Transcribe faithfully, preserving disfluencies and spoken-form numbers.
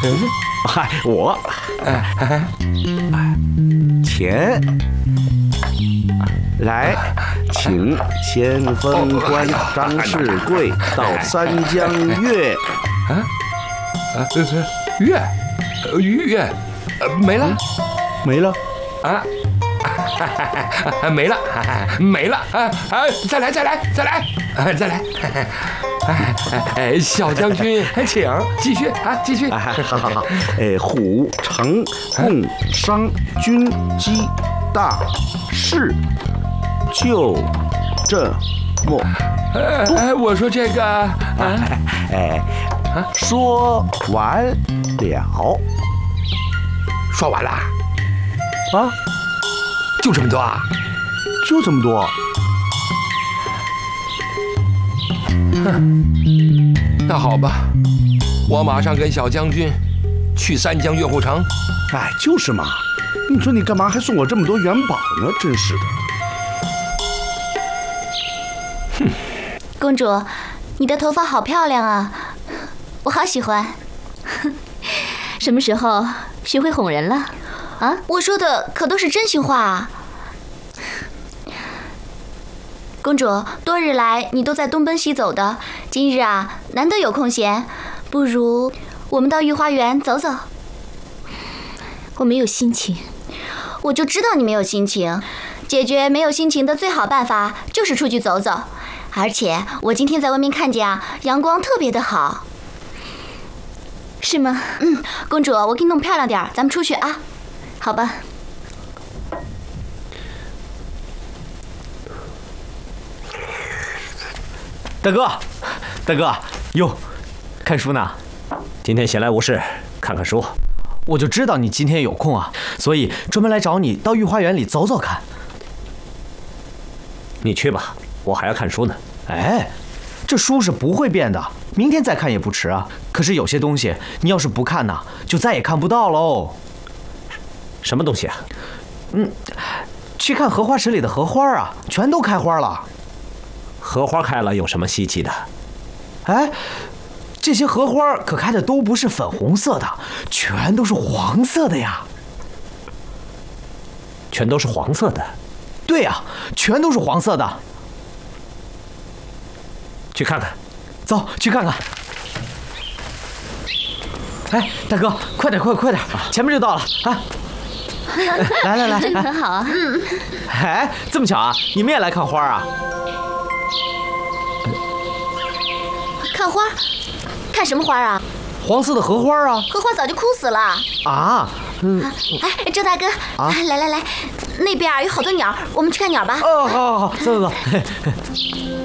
嗨，我，钱，来，请先锋官张世贵到三江月。 啊啊，月，月，没了， 没了啊。 没了，没了！啊啊！再来，再来，再来，啊，再来！哎哎，小将军，请继续啊，继续！ 好好好，哎，虎城共商军机大事，就这么。 哎，我说这个，啊， 哎，说完了， 说完了啊？ 就这么多啊？ 就这么多。 哼，那好吧，我马上跟小将军去三江月护城。 哎，就是嘛，你说你干嘛还送我这么多元宝呢？真是的。 哼，公主，你的头发好漂亮啊，我好喜欢。什么时候学会哄人了？ 啊，我说的可都是真心话啊！公主，多日来你都在东奔西走的，今日啊难得有空闲，不如我们到御花园走走。我没有心情，我就知道你没有心情。解决没有心情的最好办法就是出去走走，而且我今天在外面看见啊，阳光特别的好。是吗？嗯，公主，我给你弄漂亮点，咱们出去啊。 好吧， 大哥，大哥，哟，看书呢？今天闲来无事，看看书。我就知道你今天有空啊，所以专门来找你到御花园里走走看。你去吧，我还要看书呢。哎，这书是不会变的，明天再看也不迟啊。可是有些东西，你要是不看呢，就再也看不到喽。 什么东西啊？嗯，去看荷花池里的荷花啊，全都开花了。荷花开了有什么稀奇的？哎，这些荷花可开的都不是粉红色的，全都是黄色的呀。全都是黄色的？对呀，全都是黄色的。去看看，走，去看看。 哎，大哥，快点，快快点，前面就到了啊！来来来， 很好啊。嗯。 哎，这么巧啊，你们也来看花啊？ 看花？看什么花啊？ 黄色的荷花啊。 荷花早就枯死了。 啊？嗯。 哎，周大哥，啊，来来来，那边有好多鸟，我们去看鸟吧。 哦，好好好，走走走。